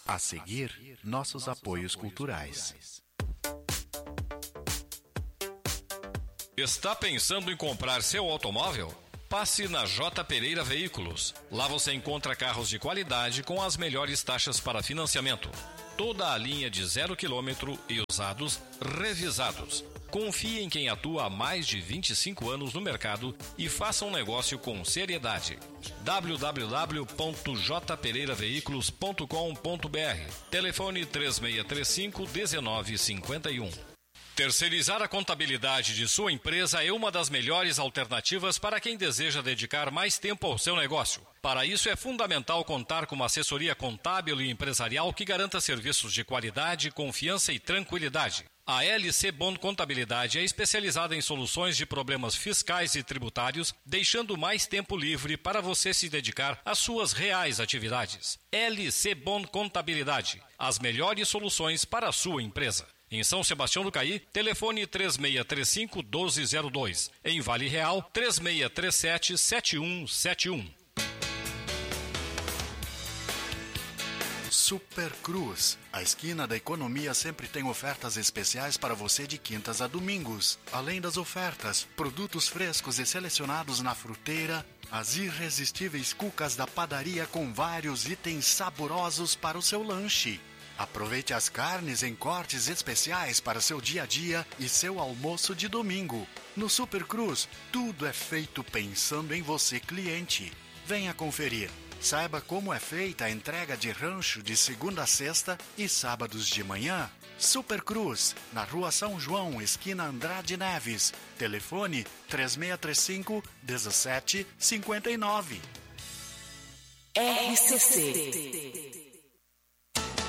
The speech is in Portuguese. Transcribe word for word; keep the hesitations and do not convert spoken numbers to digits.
A seguir, nossos apoios culturais. Está pensando em comprar seu automóvel? Passe na J. Pereira Veículos. Lá você encontra carros de qualidade com as melhores taxas para financiamento. Toda a linha de zero quilômetro e usados revisados. Confie em quem atua há mais de vinte e cinco anos no mercado e faça um negócio com seriedade. w w w ponto j pereira veículos ponto com ponto b r. Telefone três seis três cinco, um nove cinco um. Terceirizar a contabilidade de sua empresa é uma das melhores alternativas para quem deseja dedicar mais tempo ao seu negócio. Para isso é fundamental contar com uma assessoria contábil e empresarial que garanta serviços de qualidade, confiança e tranquilidade. A L C Bond Contabilidade é especializada em soluções de problemas fiscais e tributários, deixando mais tempo livre para você se dedicar às suas reais atividades. L C Bond Contabilidade, as melhores soluções para a sua empresa. Em São Sebastião do Caí, telefone três seis três cinco, um dois zero dois. Em Vale Real, três seis três sete, sete um sete um. Super Cruz. A esquina da economia sempre tem ofertas especiais para você de quintas a domingos. Além das ofertas, produtos frescos e selecionados na fruteira, as irresistíveis cucas da padaria com vários itens saborosos para o seu lanche. Aproveite as carnes em cortes especiais para seu dia a dia e seu almoço de domingo. No Super Cruz, tudo é feito pensando em você, cliente. Venha conferir. Saiba como é feita a entrega de rancho de segunda a sexta e sábados de manhã. Super Cruz, na Rua São João, esquina Andrade Neves. Telefone três seis três cinco, um sete cinco nove. R C C